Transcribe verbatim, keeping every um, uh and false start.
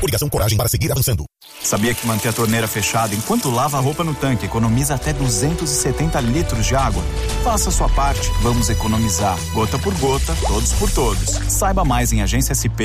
Obrigação Coragem para seguir avançando. Sabia que manter a torneira fechada enquanto lava a roupa no tanque economiza até duzentos e setenta litros de água? Faça a sua parte, vamos economizar. Gota por gota, todos por todos. Saiba mais em agência S P